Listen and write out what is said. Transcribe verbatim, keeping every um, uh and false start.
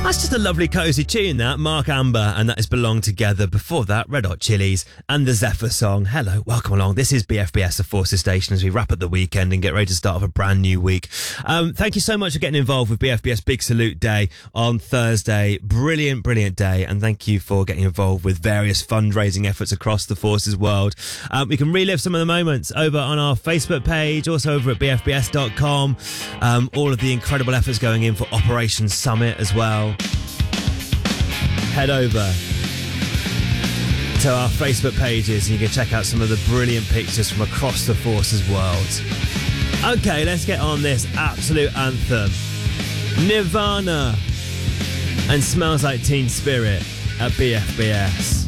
That's just a lovely cosy tune, that. Mark Amber, and that is Belong Together. Before that, Red Hot Chilies and the Zephyr song. Hello, welcome along. This is B F B S, the Forces Station, as we wrap up the weekend and get ready to start off a brand new week. Um, thank you so much for getting involved with B F B S Big Salute Day on Thursday. Brilliant, brilliant day. And thank you for getting involved with various fundraising efforts across the Forces world. Um, we can relive some of the moments over on our Facebook page, also over at b f b s dot com. Um, all of the incredible efforts going in for Operation Summit as well. Head over to our Facebook pages and you can check out some of the brilliant pictures from across the Forces world. Okay, let's get on this absolute anthem. Nirvana and Smells Like Teen Spirit at B F B S.